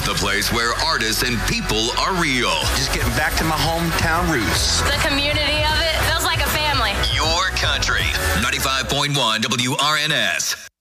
the place where artists and people are real. Just getting back to my hometown roots. The community of it feels like a family. Your country. 95.1 WRNS.